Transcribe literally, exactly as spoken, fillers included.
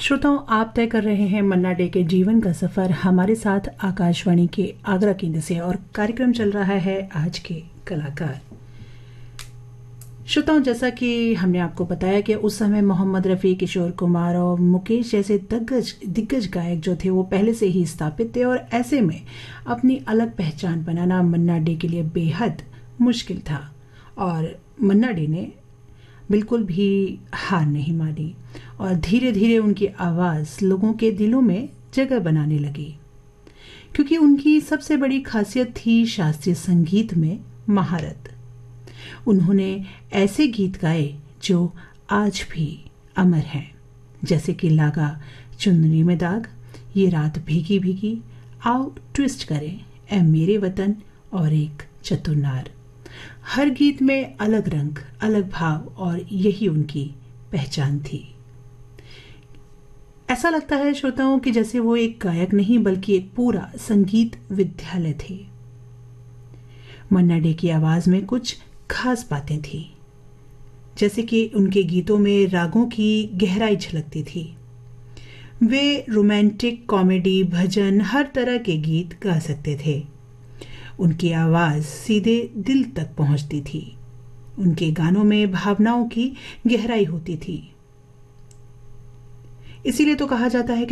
श्रोताओं, आप तय कर रहे हैं मन्ना डे के जीवन का सफर हमारे साथ आकाशवाणी के आगरा केंद्र से और कार्यक्रम चल रहा है आज के कलाकार। श्रोताओं, जैसा कि हमने आपको बताया कि उस समय मोहम्मद रफ़ी, किशोर कुमार और मुकेश जैसे दिग्गज दिग्गज गायक जो थे वो पहले से ही स्थापित थे और ऐसे में अपनी अलग पहचान बनाना मन्ना डे के लिए बेहद मुश्किल था। और मन्ना डे ने बिल्कुल भी हार नहीं मानी और धीरे धीरे उनकी आवाज़ लोगों के दिलों में जगह बनाने लगी, क्योंकि उनकी सबसे बड़ी खासियत थी शास्त्रीय संगीत में महारत। उन्होंने ऐसे गीत गाए जो आज भी अमर हैं, जैसे कि लागा चुनरी में दाग, ये रात भीगी भीगी, आओ ट्विस्ट करें, ए मेरे वतन और एक चतुरनार। हर गीत में अलग रंग, अलग भाव और यही उनकी पहचान थी। ऐसा लगता है श्रोताओं कि जैसे वो एक गायक नहीं बल्कि एक पूरा संगीत विद्यालय थे। मन्ना डे की आवाज में कुछ खास बातें थी, जैसे कि उनके गीतों में रागों की गहराई झलकती थी। वे रोमांटिक, कॉमेडी, भजन, हर तरह के गीत गा सकते थे। उनकी आवाज़ सीधे दिल तक पहुंचती थी। उनके गानों में भावनाओं की गहराई होती थी। इसीलिए तो कहा जाता है कि